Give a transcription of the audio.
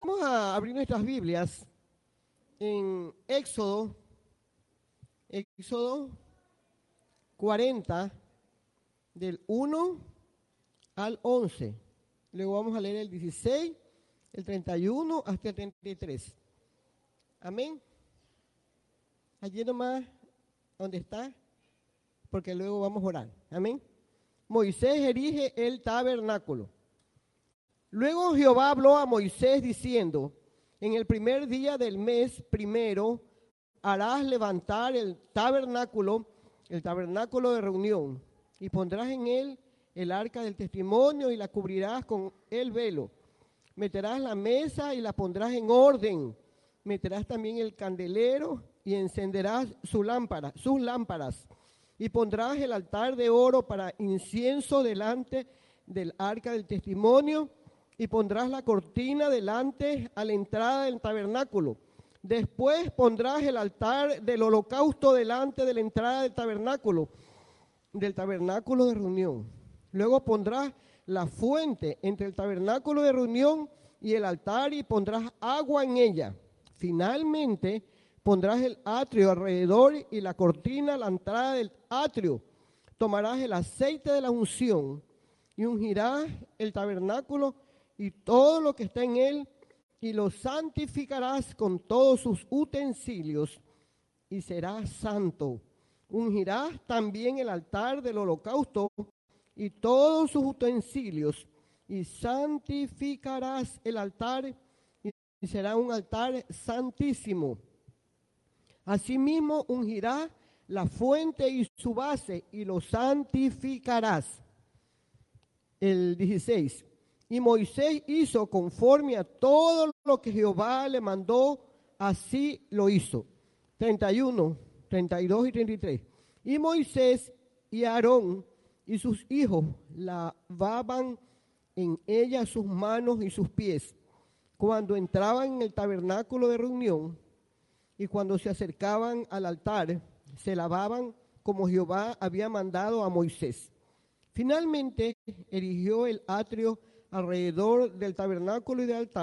Vamos a abrir nuestras Biblias en Éxodo 40, del 1 al 11. Luego vamos a leer el 16, el 31 hasta el 33. Amén. Allí nomás donde está, porque luego vamos a orar. Amén. Moisés erige el tabernáculo. Luego Jehová habló a Moisés diciendo: en el primer día del mes primero harás levantar el tabernáculo de reunión, y pondrás en él el arca del testimonio y la cubrirás con el velo. Meterás la mesa y la pondrás en orden. Meterás también el candelero y encenderás sus lámparas. Y pondrás el altar de oro para incienso delante del arca del testimonio, y pondrás la cortina delante a la entrada del tabernáculo. Después pondrás el altar del holocausto delante de la entrada del tabernáculo de reunión. Luego pondrás la fuente entre el tabernáculo de reunión y el altar, y pondrás agua en ella. Finalmente pondrás el atrio alrededor y la cortina a la entrada del atrio. Tomarás el aceite de la unción y ungirás el tabernáculo y todo lo que está en él, y lo santificarás con todos sus utensilios, y será santo. Ungirás también el altar del holocausto y todos sus utensilios, y santificarás el altar, y será un altar santísimo. Asimismo ungirás la fuente y su base, y lo santificarás. El 16. Y Moisés hizo conforme a todo lo que Jehová le mandó, así lo hizo. 31, 32 y 33. Y Moisés y Aarón y sus hijos lavaban en ella sus manos y sus pies cuando entraban en el tabernáculo de reunión, y cuando se acercaban al altar se lavaban como Jehová había mandado a Moisés. Finalmente erigió el atrio alrededor del tabernáculo y del altar,